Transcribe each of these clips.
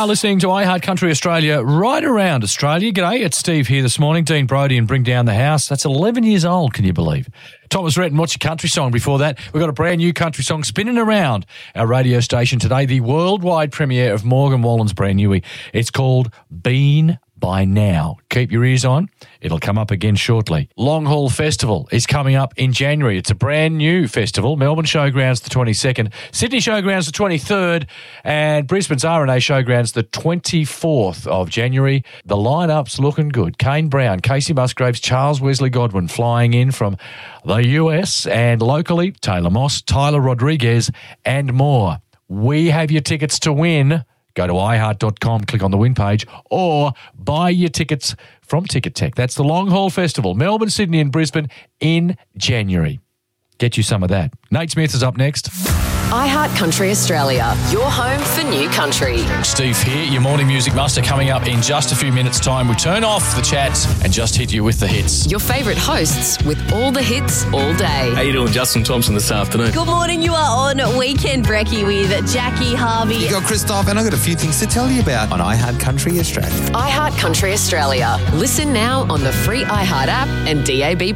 are listening to iHeart Country Australia right around Australia. G'day, it's Steve here this morning. Dean Brody and Bring Down the House. That's 11 years old, can you believe? Thomas Retton, what's your country song? Before that, we've got a brand new country song spinning around our radio station today, the worldwide premiere of Morgan Wallen's brand newie. It's called Been By Now. Keep your ears on. It'll come up again shortly. Long Haul Festival is coming up in January. It's a brand new festival. Melbourne Showgrounds the 22nd, Sydney Showgrounds the 23rd, and Brisbane's RNA Showgrounds the 24th of January. The lineup's looking good. Kane Brown, Casey Musgraves, Charles Wesley Godwin flying in from the US, and locally, Taylor Moss, Tyler Rodriguez, and more. We have your tickets to win. Go to iHeart.com, click on the win page, or buy your tickets from Ticket Tech. That's the Long Haul Festival, Melbourne, Sydney and Brisbane in January. Get you some of that. Nate Smith is up next. iHeart Country Australia, your home for new country. Steve here, your morning music master, coming up in just a few minutes' time. We turn off the chats and just hit you with the hits. Your favourite hosts with all the hits all day. How you doing, Justin Thompson, this afternoon? Good morning, you are on Weekend Brekkie with Jackie Harvey. You got Christoph, and I've got a few things to tell you about on iHeart Country Australia. iHeart Country Australia. Listen now on the free iHeart app and DAB+.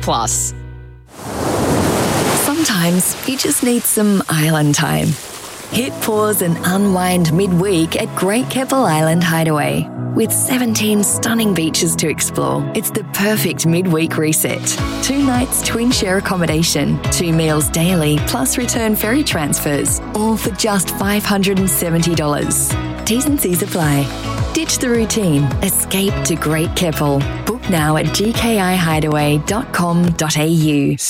Sometimes you just need some island time. Hit pause and unwind midweek at Great Keppel Island Hideaway. With 17 stunning beaches to explore, it's the perfect midweek reset. 2 nights twin share accommodation, 2 meals daily, plus return ferry transfers, all for just $570. T's and C's apply. Ditch the routine. Escape to Great Keppel. Book now at gkihideaway.com.au.